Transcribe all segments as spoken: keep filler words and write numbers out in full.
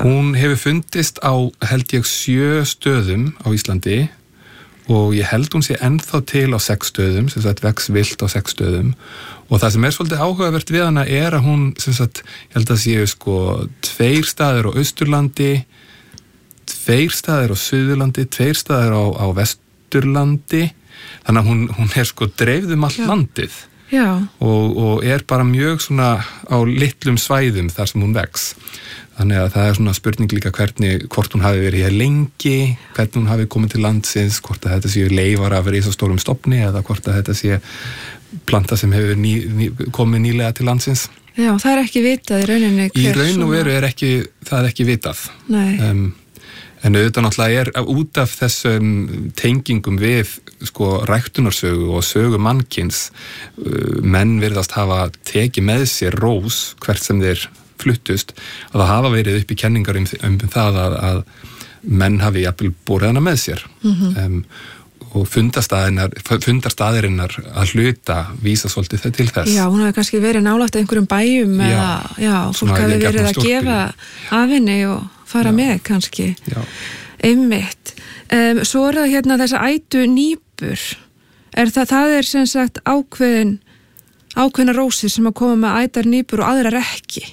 Hún hefur fundist á, held ég, sjö stöðum á Íslandi og ég held hún sé ennþá til á sex stöðum, sem sagt vex vilt á sex stöðum og það sem er svolítið áhugavert við hana er að hún, sem sagt, ég held að séu sko tveir staðir á Austurlandi, tveir staðir á Suðurlandi, tveir staðir á, á Vesturlandi, þannig að hún, hún er sko dreifð um allt Já. landið og, og er bara mjög svona á litlum svæðum þar sem hún vex. Þannig að það er svona spurning líka hvernig, hvort hún hafi verið hér lengi, hvernig hún hafi komið til landsins, hvort að þetta séu leifar af risastórum stofni eða hvort að þetta sé planta sem hefur ný, ný, komið nýlega til landsins. Já, það er ekki vitað í rauninni hver Í raun og veru er ekki, það er ekki vitað. Nei. Um, en auðvitað náttúrulega er út af þessum tengingum við sko ræktunarsögu og sögu mannkins, uh, menn virðast hafa tekið með sér rós hvert sem þeir fluttust, að það hafa verið upp í kenningar um, um það að, að menn hafi jafnvel borið hana með sér mm-hmm. um, og fundarstaðirinnar að hluta vísa svolítið þau til þess. Já, hún hafi kannski verið nálægt einhverjum bæjum já, eða já, fólk hafi verið að gefa af henni og fara já. með kannski. Já. Einmitt. Um, svo er það hérna þessa ætu nýpur. Er það, það er sem sagt ákveðin ákveðina rósir sem að koma með ætar nýpur og aðrar ekki.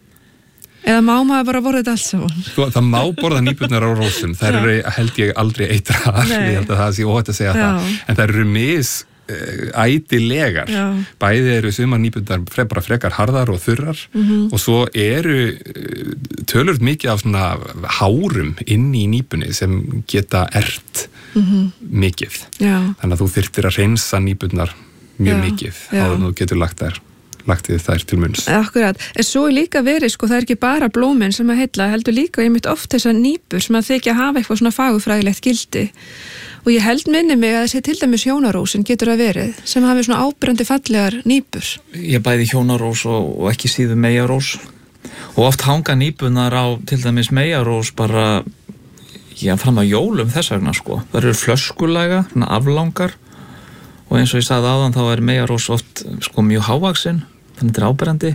Eða má maður bara borða þetta alls saman? Sko, það má borða nýpurnar á rósum. Það eru, held ég, aldrei eitraðar. Ég held að það sé óhætt að segja Já. það. En það eru mis uh, ætilegar. Já. Bæði eru sumar nýpurnar fre, bara frekar harðar og þurrar mm-hmm. og svo eru uh, töluvert mikið af svona hárum inn í nýpunni sem geta erft mm-hmm. mikið. Já. Þannig að þú þyrftir að hreinsa nýpurnar mjög Já. mikið áður en þú getur lagt þær. lagtið þær til munns. Akkurat, en svo er líka verið, sko, það er ekki bara blómin sem að heilla, heldur líka ég mitt oft þessar nýpur sem að þykja að hafa eitthvað svona fagurfræðilegt gildi og ég held minni mig að þessi til dæmis hjónarósin getur að verið sem hafi svona ábrendi fallegar nýpur. Ég bæði hjónarós og, og ekki síður meyjarós og oft hanga nýpunar á til dæmis meyjarós bara já, fram að jólum þess vegna, sko. Það eru flöskulæga, svona aflangar og eins og ég sagði áðan þá er meyjarós oft sko mjög hávaxin þannig þetta er áberandi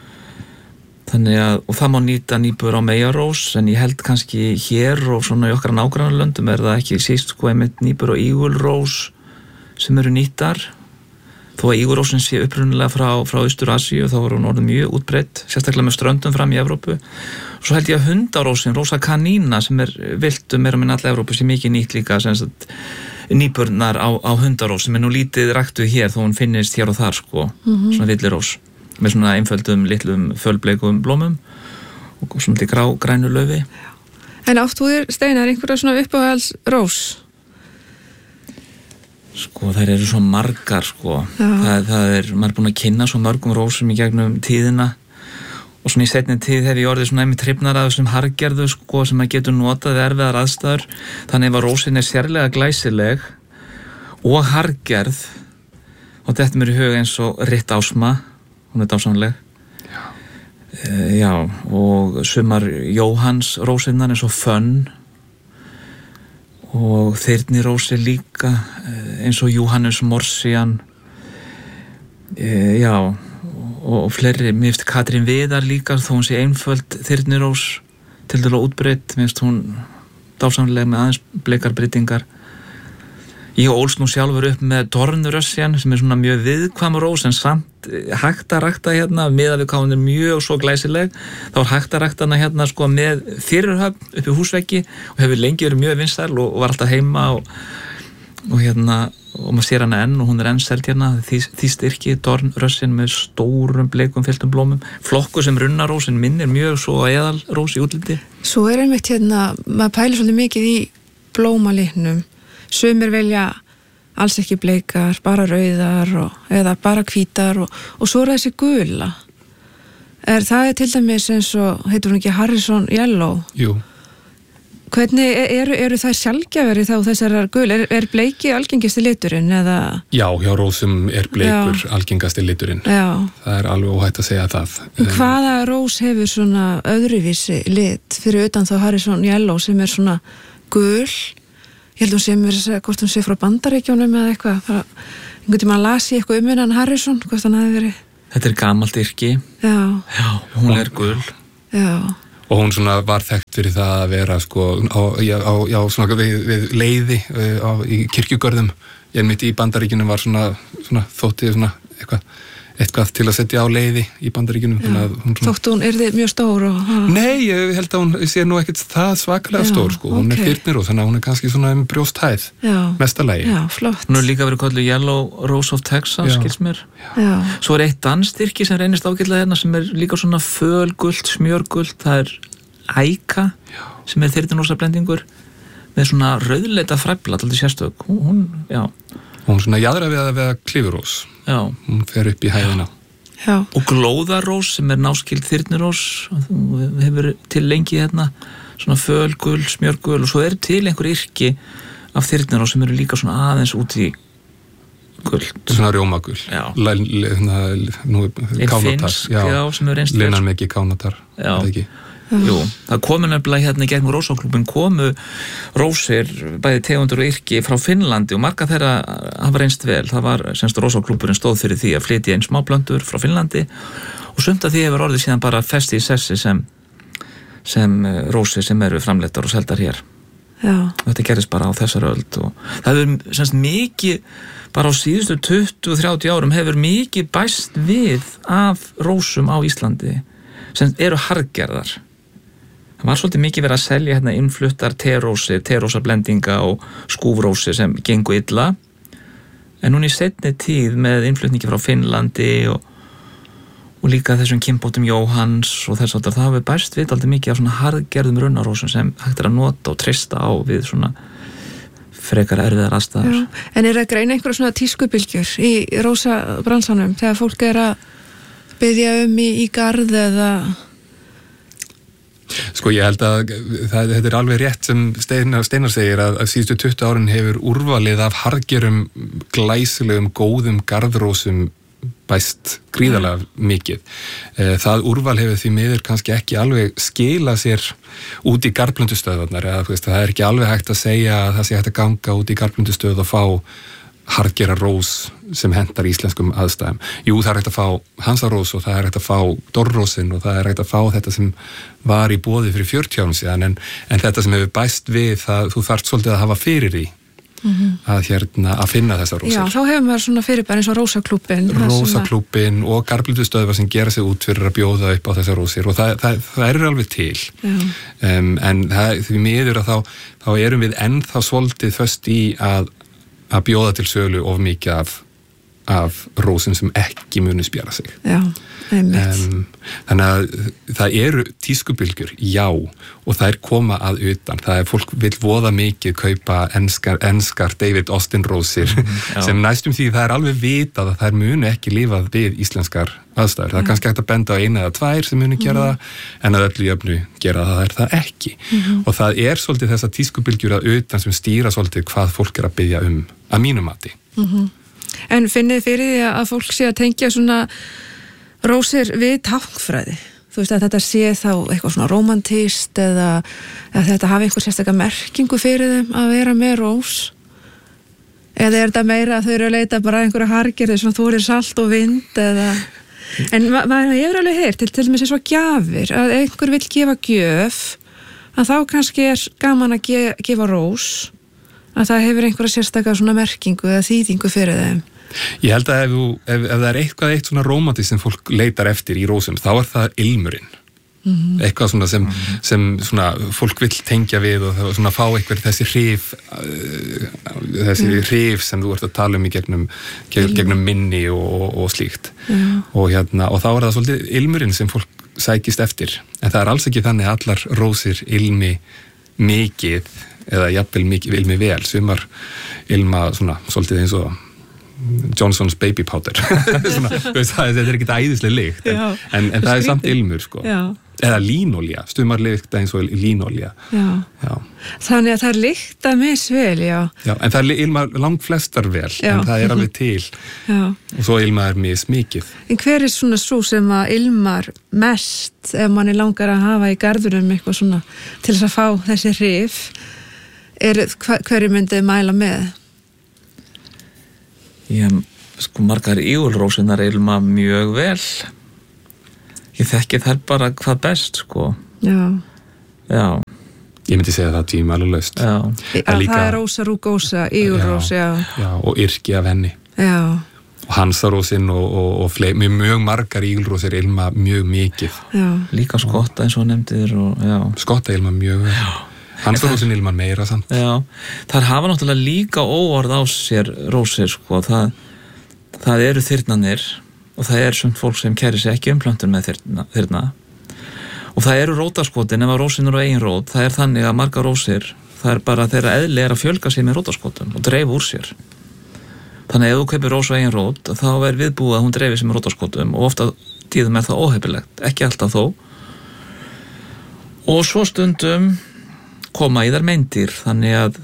þannig að, og það má nýta nýpur á meyjarós en ég held kannski hér og svona í okkar nágrannalöndum er það ekki síst sko einmitt nýpur og ígulrós sem eru nýttar þó að ígulrósin sé upprunalega frá, frá Austur-Asíu þá er hún orðið mjög útbreidd sérstaklega með ströndum fram í Evrópu og svo held ég að hundarósin, rósa kanína sem er viltum er á minn alla Evrópu sem mikið nýtt líka sem sagt nýpurnar á, á hundarós sem er nú lítið ræktuð hér þó hún finnist hér og þar sko mm-hmm. svona villirós með svona einföldum litlum fölbleikum blómum og svona til grá, grænu laufi. En átt þú þér Steinar einhverja svona uppáhalds rós? Sko þær eru svo margar sko það, það er, maður er búin að kynna svo mörgum rósum í gegnum tíðina og svona í seinni tíð hef ég orðið svona einmitt hrifnar af þessum hargerðu sko sem maður getur notað við erfiðar aðstæður þannig ef að rósin er sérlega glæsileg og hargerð og þetta mér í huga eins og Ritt Ásma hún er dásamleg já. Uh, já og sumar Jóhanns rósinnar eins og Fönn og Þyrnirósi líka uh, eins og Jóhannes Morsian uh, já og fleiri, mér finnst Katrín Viðar líka þó hún sé einföld Þyrnirós til dæla útbreidd, mér finnst hún dásamlega með aðeins bleikar breytingar. Ég ólst nú sjálfur upp með Dornrössjan sem er svona mjög viðkvæm rós en samt hægt að rækta hérna miðað við hvað hún er mjög svo glæsileg þá er hægt að rækta hana hérna sko með fyrirhöfn upp í húsveggi og hefur lengi verið mjög vinsæl og, og var alltaf heima og, og hérna og maður sér hana enn og hún er enn selt hérna því, því styrki Dornrössjan með stórum bleikum fylltum blómum flokku sem runnarósin minnir mjög svo eðalrós í útliti. Svo er einmitt hérna maður pælir svolítið mikið í blómalitnum sumir velja alls ekki bleikar, bara rauðar og, eða bara hvítar og, og svo er þessi gula. Er það er til dæmis eins og, heitur hún ekki Harrison Yellow? Jú. Hvernig eru, eru það sjaldgæfari þá þessar gul? Er, er bleiki algengasti liturinn eða? Já, hjá rósum er bleikur Já. algengasti liturinn. Já. Það er alveg óhætt að segja það. En hvaða rós hefur svona öðruvísi lit fyrir utan þá Harrison Yellow sem er svona gul? Ég held hún sé mér að segja hvort hún sé frá Bandaríkjónum eða eitthvað. Bara, einhvern tíma las ég eitthvað um hennan Harrison, hvort hann hafi verið. Þetta er gamalt yrki. Já. Já, hún er gul. Já. og hún svona var þekkt fyrir það að vera sko á, á, á svona við, við leiði á, í kirkjugörðum ég mitt í Bandaríkjunum var svona, svona þótti svona eitthvað eitthvað til að setja á leiði í Bandaríkjunum hún svona... Þóttu hún yrði mjög stór og... Nei, ég held að hún sé nú ekkert það svakalega já, stór sko, hún okay. er þyrnirós þannig að hún er kannski svona um brjósthæð mestalagi. Já, flott. Hún er líka verið kallið Yellow Rose of Texas, skils mér. Já. Svo er eitt dansstykki sem reynist ágætlega hérna sem er líka svona fölgult, smjörgult, það er æka sem er þyrnirósablendingur með svona rauðleita fræfla, alltaf sérstök. Hún, já. Hún svona jaðra við að vera klifurós. Já. Hún fer upp í hæðina. Já. Og glóðarós sem er náskild þyrnirós hefur til lengi hérna svona fölgul, smjörgul og svo er til einhver yrki af þyrnirós sem eru líka svona aðeins út í guld. Svona rjómagul. Já. Nú kánatar. Já, já, sem er einst Linnan mikið kánatar. Já. Það ekki. Jú, það komu nefnilega hérna í gegnum Rósaklúbbin komu rósir bæði tegundur og yrki frá Finnlandi og marga þeirra hafa reynst vel. Það var semst Rósaklúbburinn stóð fyrir því að flytja inn smáblöndur frá Finnlandi og sumt af því hefur orðið síðan bara festi í sessi sem, sem rósir sem eru framleiddar og seldar hér. Já. Þetta gerist bara á þessar öld og það hefur semst mikið bara á síðustu tuttugu til þrjátíu árum hefur mikið bæst við af rósum á Íslandi sem eru harðgerðar. Það var svolítið mikið verið að selja hérna innfluttar terósir, terósablendinga og skúfrósir sem gengu illa. En núna í seinni tíð með innflutningi frá Finnlandi og, og líka þessum kynbótum Jóhanns og þess að það hafi bæst við aldrei mikið af svona harðgerðum runnarósum sem hægt er að nota og treysta á við svona frekar erfiðar aðstæður. Já. En er að greina einhverja svona tískubylgjur í rósabransanum þegar fólk er að biðja um í, í garð eða... Sko ég held að það, þetta er alveg rétt sem Steinar, Steinar segir að, að síðustu tuttugu árin hefur úrvalið af hargerum, glæsilegum, góðum garðrósum bæst gríðarlega mikið. Það úrval hefur því miður kannski ekki alveg skila sér út í garðblöndustöðvarnar eða veist, það er ekki alveg hægt að segja að það sé hægt að ganga út í garðblöndustöð og fá hargera rós sem hentar íslenskum aðstæðum. Jú, það er hægt að fá hansarós og það er hægt að fá dorrósin og það er hægt að fá þetta sem var í boði fyrir fjörutíu árum síðan en, en þetta sem hefur bæst við það, þú þarft svolítið að hafa fyrir því mm-hmm. að, hérna, að finna þessa rósir. Já, þá hefur maður svona fyrirbæri eins og Rósaklúbbin. Rósaklúbbin og garðblöndustöðvar sem gera sig út fyrir að bjóða upp á þessa rósir og það, það, það er alveg til. Um, en það, því miður að þá, þá erum við ennþá svolítið föst í að að bjóða til sölu of mikið af, af rósum sem ekki muni spjara sig. Já, einmitt. Um, þannig að það eru tískubylgjur, já, og það er koma að utan. Það er fólk vil voða mikið kaupa enskar, enskar David Austin rósir mm, sem næstum því það er alveg vitað að þær muni ekki lifað við íslenskar aðstæður. Það er kannski hægt að benda á eina eða tvær sem muni gera mm. það en að öllu jöfnu gera það, það er það ekki. Mm. Og það er svolítið þessa tískubylgjur að utan sem stýra svolítið hvað fólk er að biðja um að mínu mati. Mm-hmm. En finnið fyrir því að fólk sé að tengja svona rósir við táknfræði? Þú veist að þetta sé þá eitthvað svona rómantískt eða að þetta hafi einhver sérstaklega merkingu fyrir þeim að vera með rós? Eða er þetta meira að þau eru að leita bara einhverja hargerði svona þú er salt og vind eða... En ma- maður hefur alveg heyrt til til dæmis eins og gjafir að einhver vill gefa gjöf að þá kannski er gaman að ge- gefa rós að það hefur einhverja sérstaklega svona merkingu eða þýðingu fyrir þeim. Ég held að ef, þú, ef, ef það er eitthvað eitt svona rómantist sem fólk leitar eftir í rósum þá er það ilmurinn. Mm-hmm. Eitthvað svona sem, mm-hmm. sem svona fólk vill tengja við og svona fá eitthvað þessi hrif þessi mm. hrif sem þú ert að tala um í gegnum, gegnum minni og, og slíkt mm. og, hérna, og þá er það svolítið ilmurinn sem fólk sækist eftir en það er alls ekki þannig að allar rósir ilmi mikið eða jafnvel mikið ilmi vel sumar ilma svona svolítið eins og Johnson's baby powder svona, veist, það, þetta er ekki æðislega lykt en, en, en það er samt ilmur sko. Eða línolja, stumar lykt eins og línolja já. Já. Þannig að það er lykt að misvel já. Já, en það er ilmar langt flestar vel já. En það er alveg til já. Og svo ilmar er mismikið. En hver er svona svo sem að ilmar mest ef manni langar að hafa í garðurum eitthvað svona til þess að fá þessi hrif er, hverju myndið mæla með? Já, sko margar ígulrósinnar ilma mjög vel. Ég þekki þær bara hvað best, sko. Já. Já. Ég myndi segja það tvímælalaust. Já. Það, líka, það er Rósa rúgósa, ígulrós, já. Já, og yrki af henni. Já. Og hansarósin og, og, og fleiri, mjög margar ígulrósir ilma mjög mikið. Já. Líka skotta eins og nefndir og, já. Skotta ilma mjög. Já. Hansarósin ilma meira samt. Já. Það hafa náttúrulega líka óorð á sér rósir, sko. Það, það eru þyrnanir og það er svona fólk sem kæri sig ekki um plöntun með þyrna, þyrna. Og það eru rótaskotin, ef að rósin eru eigin rót, það er þannig að margar rósir, það er bara þeirra eðli er að fjölga sig með rótaskotum og dreifa úr sér. Þannig að ef þú kaupir rós á eigin rót, þá er viðbúið að hún dreifi sig með rótaskotum og ofta tíðum er það óheppilegt, ekki alltaf þó. Og svo stundum koma í þær meindýr, þannig að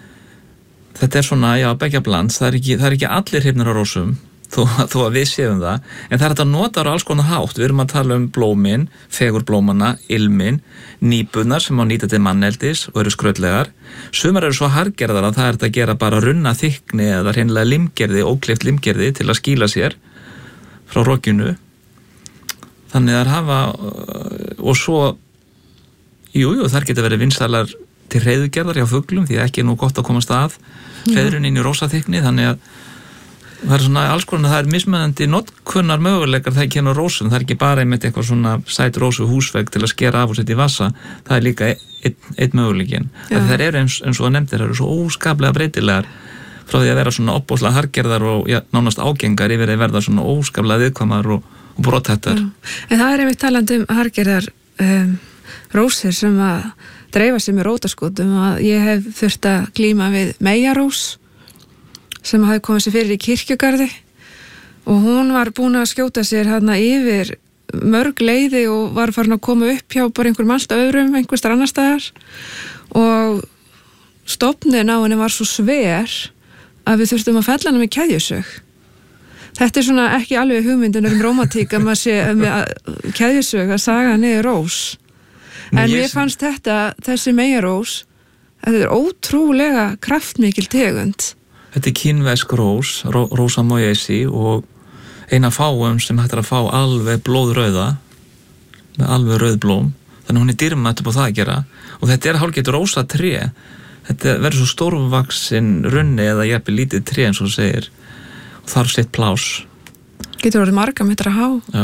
þetta er svona, já, beggja blands, það er ekki, það er ekki allir hrifnir á rósum, Þó, þó að við séum það, en það er þetta notar á alls konar hátt. Við erum að tala um blómin, fegurblómana, ilmin, nýbunar sem á nýta til manneldis og eru skrautlegar. Sumar eru svo hargerðar að það er þetta að gera bara runna þykni eða hreinlega limgerði, ókleift limgerði til að skýla sér frá rokjunu. Þannig að hafa, og svo, jú, jú, þar geta verið vinsælar til hreiðugerðar hjá fuglum, því ekki er nú gott að komast að hreiðrun inn í rósaþykni, þannig að það er svona alls konar, það er mismunandi notkunnar möguleikar þegar kemur rósun, það er ekki bara einmitt eitthvað svona sæt rósu húsvegg til að skera af og setja í vassa, það er líka einn ein möguleikin. Það eru eins, eins og að nefndir, það eru svo óskaplega breytilegar frá því að vera svona opbóðslega hargerðar og ja, nánast ágengar yfir að verða svona óskaplega viðkvæmar og, og brothættar. En það er einmitt talandi um hargerðar um, rósir sem að dreifa sig með rótaskotum, að ég hef þurft að glíma við meyjarós sem hafi komið sér fyrir í kirkjugarði og hún var búin að skjóta sér hérna yfir mörg leiði og var farin að koma upp hjá bara einhverjum allt öðrum, einhvers þar annar staðar og stofnin á henni var svo sver að við þurftum að fella hana með keðjusög. Þetta er svona ekki alveg hugmyndin um rómatík að maður sé með keðjusög að saga niður rós. En ég mér fannst þetta, þessi meyjarós, þetta er ótrúlega kraftmikil tegund. Þetta er kínversk rós, ró, Rósa Moyesi og eina fáum sem hættir að fá alveg blóðrauða með alveg rauðblóm, þannig hún er dýrmætt upp á það að gera og þetta er hálfgeitt rósa tré, þetta verður svo stórvaxin runni eða jafnvel lítið tré eins og þú segir og þarf sitt plás. Getur orðið marga metra há. Já.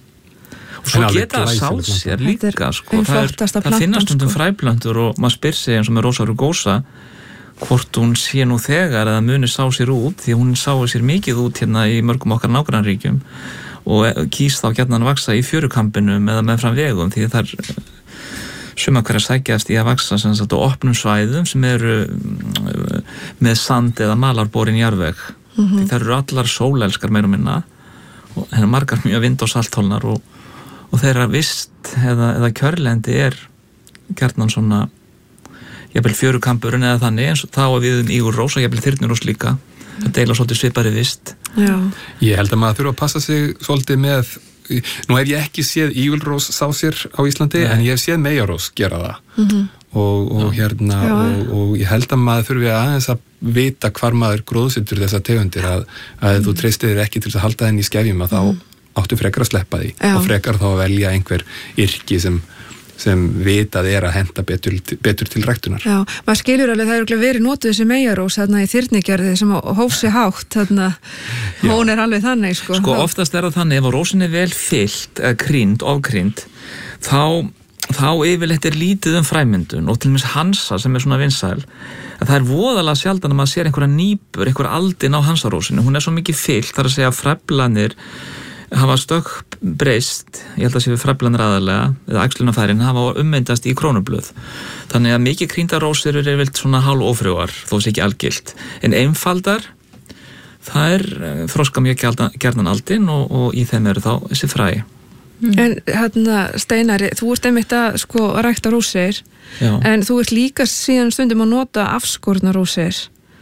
Og svo geta það sáð sér líka, sko, það, er, það finnast um fræplöntur og maður spyr sig eins og með Rósa rugosa hvort hún sé nú þegar eða muni sá sér út, því hún sá sér mikið út hérna í mörgum okkar nágrannríkjum og kýst þá gjarnan að vaksa í fjörukampinum eða með fram vegum, því það er suma hverja sækjast í að vaksa sem sagt á opnum svæðum sem eru með sand eða malarborin jarðveg, mm-hmm. því það eru allar sólelskar meira og minna og hennar margar mjög vind- og salthólnar og, og þeirra vist eða, eða kjörlendi er gjarnan svona jafnvel fjörukampurinn eða þannig, eins og þá að við um ígulrós og jafnvel þyrnirós líka. Það deila svolítið svipari vist. Já. Ég held að maður þurfa að passa sig svolítið með, nú hef ég ekki séð ígulrós sá sér á Íslandi, Nei. en ég hef séð meyjarós gera það. Mm-hmm. Og, og hérna, og, og ég held að maður þurfi aðeins að vita hvar maður gróðsettur þessa tegundir, að, að mm. þú treystir þér ekki til að halda þenni í skefjum, að mm. þá áttu frekar að sleppa því Já. og frekar þá að velja einhver yrki sem sem vitað er að henta betur, betur til ræktunar. Já, maður skilur alveg, það er verið notuð þessi meyjarós þarna í þyrnigerði sem hóf sig hátt, þarna hún er alveg þannig, sko. Sko, oftast er það þannig, ef rósin er vel fyllt, eða krynd, ofkrynd, þá, þá yfirleitt er lítið um fræmyndun og til og með hansa sem er svona vinsæl, að það er voðalega sjaldan að maður sér einhverja nýpur, einhverja aldin á hansarósinu, hún er svo mikið fyllt, þar að segja að fræflanir hafa stökk breyst, ég held að sé við fræflanir aðalega, eða æxlunarfærin hafa ummyndast í krónublöð. Þannig að mikið krýndarósir eru yfirleitt svona hálf ófrjóar, þó sé ekki algilt. En einfaldar, það er þroska mjög gjarnan aldin og, og í þeim eru þá þessi fræ. Mm. En hérna, Steinari, þú ert einmitt að sko rækta rósir, Já. en þú ert líka síðan stundum að nota afskorna rósir.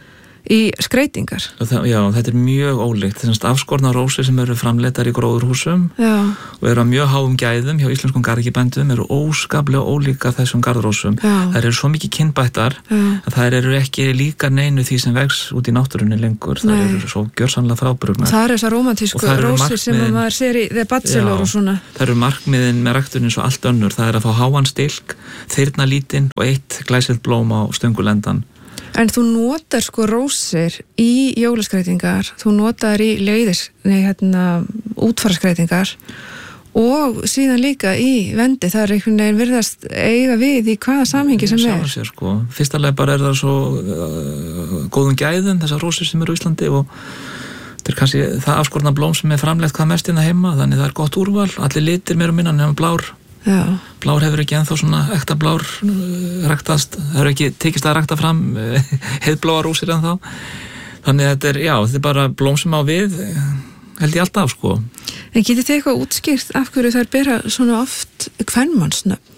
í skreytingar. Það, já, þetta er mjög ólíkt. Þessast afskorna rósir sem eru framleiddar í gróðurhúsum já. Og eru að mjög háum gæðum hjá íslenskum garðyrkjubændum eru óskaplega ólíka þessum garðrósum. Þær eru svo mikið kynbættar að þær eru ekki líka neinu því sem vex út í náttúrunni lengur. Þær Nei. Eru svo gjörsamlega frábrugðnar. Það eru þessar rómantísku rósir sem maður sér í The Bachelor og svona. Það eru markmiðin með ræktunin svo allt önnur. Það er að fá háan stilk, þyrna lítinn og eitt glæsilegt blóm á stöngulendan. En þú notar sko rósir í jólaskreytingar, þú notar í leiðis, nei hérna útfarskreitingar og síðan líka í vendi, það er einhvern veginn virðast eiga við í hvaða samhengi sem er. Sér, sko. Fyrsta leið bara er það svo uh, góðum gæðum, þessar rósir sem eru í Íslandi og þetta er kannski það afskorna blóm sem er framleitt hvað mest hérna heima, þannig það er gott úrval, allir litir meira og minna nema blár. Já. Blár hefur ekki ennþá svona ekta blár uh, ræktast, það hefur ekki tekist að rækta fram uh, heiðbláa rósir ennþá. Þannig að þetta er, já, þetta er bara blóm sem á við, held ég alltaf, sko. En getið þið eitthvað útskýrt af hverju þær bera svona oft kvenmannsnöfn?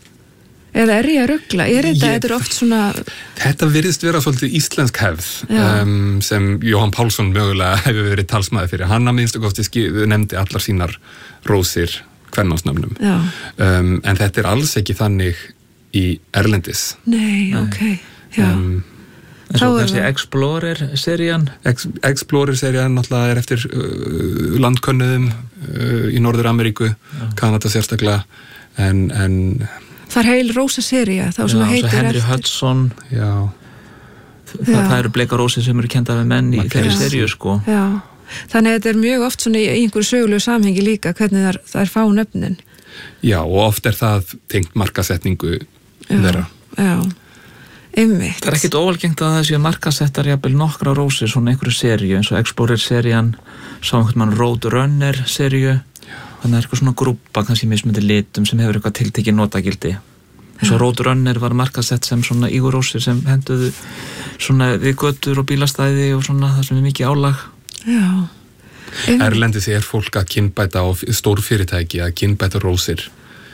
Eða er ég að rugla? Er þetta, ég, þetta er oft svona... Þetta virðist vera svolítið íslensk hefð um, sem Jóhann Pálsson mögulega hefur verið talsmaður fyrir. Hann að minnstu kosti nefndi allar sínar rósir kvenmannsnöfnum. Um, en þetta er alls ekki þannig í erlendis. Nei, Nei. ok, já. Um, En svo kannski Explorer-serían? Ex, Explorer-serían náttúrulega er eftir uh, landkönnuðum uh, í Norður-Ameríku, ja. Kanada sérstaklega, en... en það er heil rósasería, þá sem heitir eftir... Henry Hudson, já. Það, það eru bleika rósir sem eru kendar við menn í þeirri seríu, sko. Já, þannig að þetta er mjög oft svona í einhverju sögulegu samhengi líka, hvernig það er, það er fá nöfnin. Já, og oft er það tengt markasetningu þeirra. Já, já. Einmitt. Það er ekkit óalgengt að það séu markasettar jafnvel nokkra rósir svona einhverju seríu eins og Explorer-serían, sá einhvern mann Roadrunner-seríu, þannig að það er eitthvað svona grúpa kannski mismunandi litum sem hefur eitthvað tiltekið notagildi. Eins og Roadrunner var markasett sem svona ígurósir sem henduðu svona við götur og bílastæði og svona það sem er mikið álag. Já. Erlendis er fólk að kynbæta á stórfyrirtæki að kynbæta rósir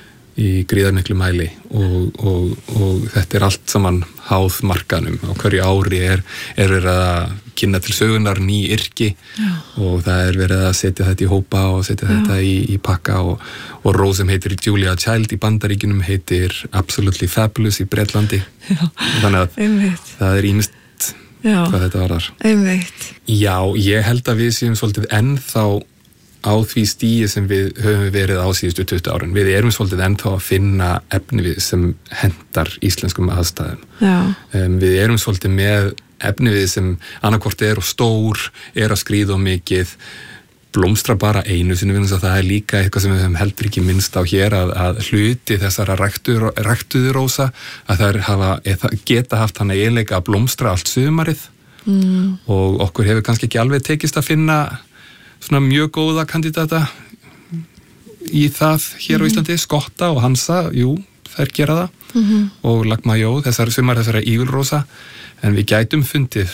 í gríðarmiklu mæli og, og, og þetta er allt saman háð markanum. Á hverju ári er, er verið að kynna til sögunar ný yrki Já. Og það er verið að setja þetta í hópa og setja Já. Þetta í, í pakka og, og rós sem heitir Julia Child í Bandaríkjunum heitir Absolutely Fabulous í Bretlandi. Já. Þannig að Einmitt. Það er ýmist hvað þetta var þar. Einmitt. Já, ég held að við séum svolítið ennþá á því stíi sem við höfum verið á síðustu tuttugu árin. Við erum svolítið ennþá að finna efnivið sem hendar íslenskum aðstæðum. Um, við erum svolítið með efnivið sem annarkvort er og stór, er að skríða og mikið, blómstra bara einu sinni, að það er líka eitthvað sem við höfum heldur ekki minnst á hér að, að hluti þessara ræktuðu rósa, að það hafa, geta haft hann eiginleika að blómstra allt sumarið mm. og okkur hefur kannski ekki alveg tekist að finna svona mjög góða kandidata í það hér á Íslandi, Skotta og Hansa, jú, þær gera það mm-hmm. og Lagmajó, þessar sumar þessara ígulrósa, en við gætum fundið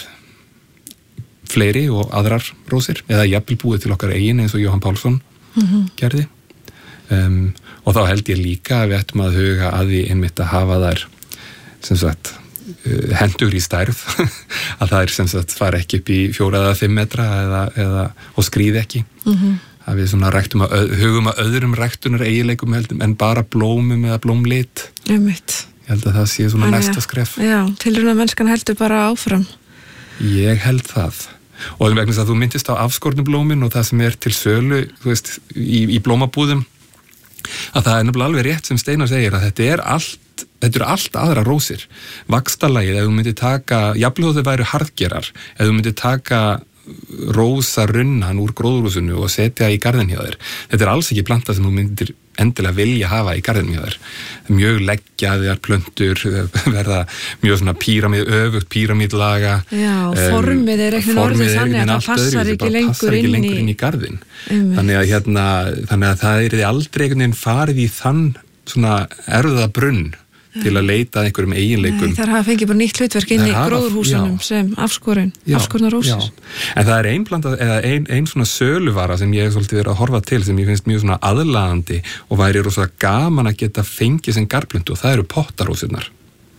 fleiri og aðrar rósir, eða jafnvel búið til okkar eigin eins og Jóhann Pálsson mm-hmm. gerði um, og þá held ég líka að við ættum að huga að því einmitt að hafa þær sem sagt hendur í stærð að það er sem sagt fara ekki upp í fjóra eða fimm metra eða, eða, og skríði ekki mm-hmm. að við svona ræktum að hugum að öðrum ræktunar eiginleikum heldum en bara blómum eða blómlit Einmitt. Ég held að það sé svona Æ, næsta skref Já, tilrauna mennskan heldur bara áfram Ég held það og vegna þess að þú myndist á afskornublómin og það sem er til sölu þú veist, í, í blómabúðum að það er nefnilega alveg rétt sem Steinar segir að þetta er allt þetta eru allt aðra rósir. Vaxtarlagið, ef þú myndir taka, jafnvel þó þau væru harðgerar, ef þú myndir taka rósarunnan úr gróðurhúsinu og setja í garðin hjá þér. Þetta er alls ekki planta sem þú myndir endilega vilja hafa í garðin hjá þér. Mjög leggjaðar plöntur, verða mjög svona píramíd, öfugt píramídlaga. Já, formið er ekki orðið þannig að það passar ekki lengur, passar ekki lengur inn í garðin. Þannig að, hérna, þannig að það er aldrei einhvern veginn farið í þann svona erfðabrunn til að leita að einhverjum eiginleikum. Nei, þar hafa fengið bara nýtt hlutverk inn í gróðurhúsunum sem afskorin, afskorna rósir. En það er ein planta, eða ein, ein svona söluvara sem ég hef svolítið verið að horfa til sem ég finnst mjög svona aðlaðandi og væri rosa gaman að geta fengið sem garðplöntu og það eru pottarósirnar.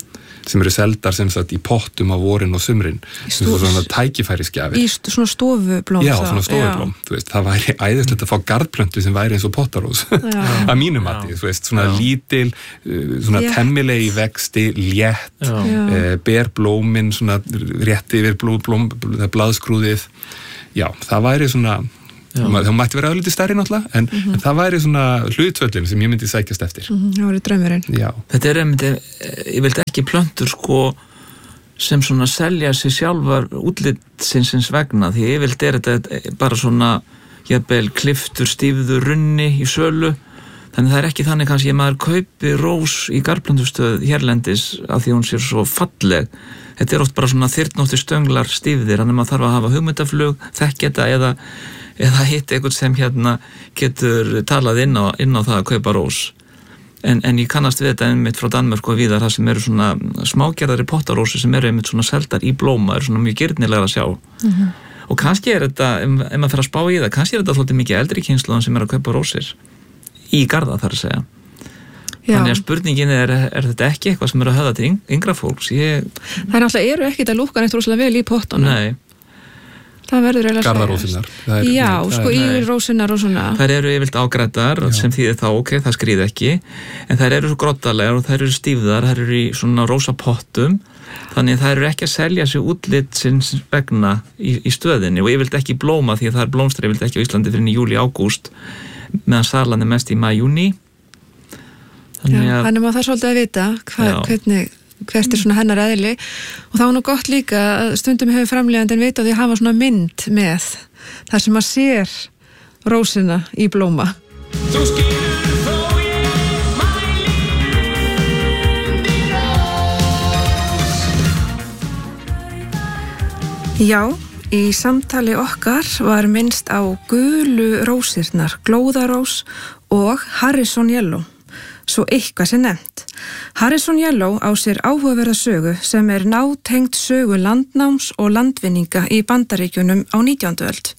sem eru seldar sem sagt í pottum á vorin og sumrin, sem er svona tækifærisgjafir. Í st svona stofublóm. Já, svona stofublóm, þú veist, það væri æðislegt að fá garðplöntu sem væri eins og pottarós, að mínu mati, þú veist, svona Já. lítil, svona yeah. temmilegi vexti, létt, uh, ber blómin, svona rétti yfir blóm, blóm, blaðskrúðið, já, það væri svona, það mætti vera öllítið stærri náttúrulega, en, mm -hmm. en það væri svona hlutvöllin sem ég myndi sækjast eftir. Mm -hmm. Það væri draumurinn. Já. Þetta er einmitt, ég vildi ekki plöntur sko sem svona selja sig sjálfar útlitsins vegna, því ég vildi er þetta bara svona jafnvel kliftur, stífður, runni í sölu, þannig það er ekki þannig kannski að maður kaupi rós í garðplöntustöð hérlendis af því hún sér svo falleg. Þetta er oft bara svona þyrnóttir stönglar stífðir, þannig maður þarf að hafa hugmyndaflug, þekki þetta eða eða hitti eitthvað sem hérna getur talað inn á, inn á það að kaupa rós. En, en ég kannast við þetta einmitt frá Danmörku og víðar, það sem eru svona smágerðari pottarósi sem eru einmitt svona seldar í blóma, eru svona mjög girnilega að sjá. Mm-hmm. Og kannski er þetta, ef maður fer að spá í það, kannski er þetta svolítið mikið eldri kynslóðan sem er að kaupa rósir í garða þar að segja. Já. Þannig að spurningin er, er þetta ekki eitthvað sem er að höfða til yngra fólks? Ég... Það er náttúrulega eru ekkit að lúkka neitt rosalega vel í pottunum. Nei. Það verður eiginlega garðarósinnar. Já, nei, sko yfir rósinnar og svona. Þær eru yfirlt ágræddar sem þýðir þá, ok, það skrýð ekki, en þær eru svo groddalegar og þær eru stífðar, þær eru í svona rósapottum, þannig þær eru ekki að selja sig útlitsins vegna í, í stöðinni og yfirlt ekki blóma því að það er blómstri yfirlt ekki á Íslandi fyrir í júli, ágúst, meðan salan er mest í maí, júni. Þannig að þannig maður þarf svolítið að vita hva, hvernig hvert er svona hennar eðli og þá er nú gott líka að stundum hefur framleiðandinn vita því að hafa svona mynd með þar sem maður sér rósina í blóma. Já, í samtali okkar var minnst á gulu rósirnar, glóðarós og Harrison Yellow. Svo eitthvað sem nefnt. Harrison Yellow á sér áhugaverða sögu sem er nátengd sögu landnáms og landvinninga í Bandaríkjunum á nítjándu öld.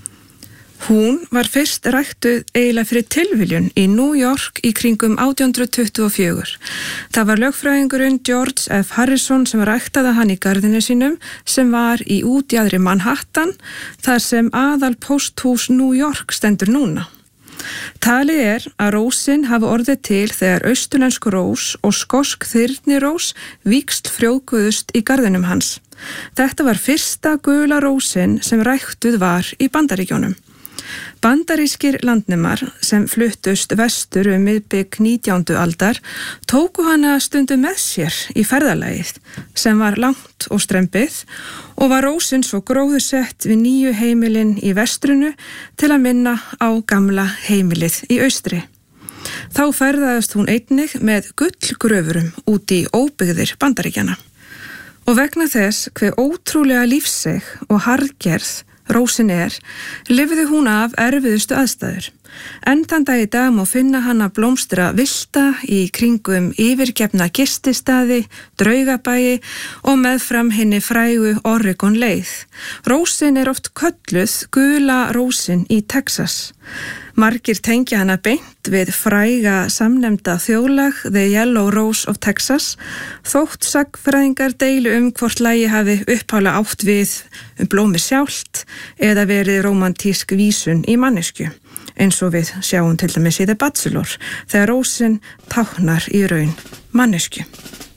Hún var fyrst ræktuð eiginlega fyrir tilviljun í New York í kringum átján hundruð tuttugu og fjögur. Það var lögfræðingurinn George F. Harrison sem ræktaði hann í garðinu sínum sem var í útjaðri Manhattan þar sem aðal pósthús New York stendur núna. Talið er að rósin hafi orðið til þegar austurlensk rós og skosk þyrnirós víxl frjóvguðust í garðinum hans. Þetta var fyrsta gula rósin sem ræktuð var í Bandaríkjunum. Bandarískir landnemar sem fluttust vestur um miðbik nítjándu aldar tóku hana stundum með sér í ferðalagið sem var langt og strembið og var rósin svo gróðusett við nýju heimilin í vestrinu til að minna á gamla heimilið í austri. Þá ferðaðist hún einnig með gullgröfurum út í óbyggðir Bandaríkjana. Og vegna þess hve ótrúlega lífseg og harðgerð rósin er, lifði hún af erfiðustu aðstæður. Enn þann dag í dag má finna hana blómstra villta í kringum yfirgefna gististaði, draugabæi og meðfram henni frægu Oregon leið. Rósin er oft kölluð gula rósin í Texas. Margir tengja hana beint við fræga samnefnda þjóðlag The Yellow Rose of Texas, þótt sagnfræðingar deilu um hvort lagi hafi upphála átt við um blómi sjálft eða verið rómantísk vísun í manneskju, eins og við sjáum til dæmis í The Bachelor, þegar rósin táknar í raun manneskju.